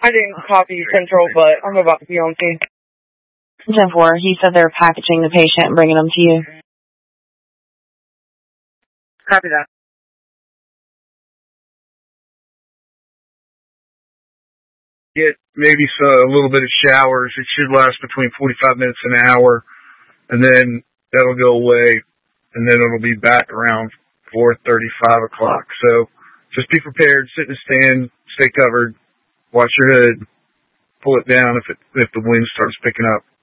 I didn't copy Central, but I'm about to be on scene. 10-4, he said they're packaging the patient and bringing them to you. Copy that. Get maybe a little bit of showers. It should last between 45 minutes and an hour, and then that'll go away, and then it'll be back around 4:30, 5 o'clock. So just be prepared, sit in the stand, stay covered, watch your hood, pull it down if the wind starts picking up.